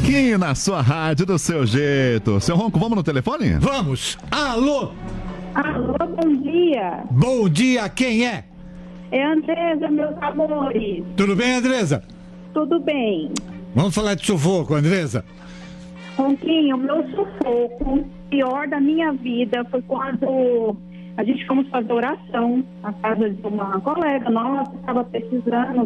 Ronquinho na sua rádio, do seu jeito. Seu Ronco, vamos no telefone? Vamos. Alô? Alô, bom dia. Bom dia, quem é? É Andresa, meus amores. Tudo bem, Andresa? Tudo bem? Vamos falar de sufoco, Andresa. Ronquinho, meu sufoco pior da minha vida foi quando a gente fomos fazer oração na casa de uma colega nossa que estava precisando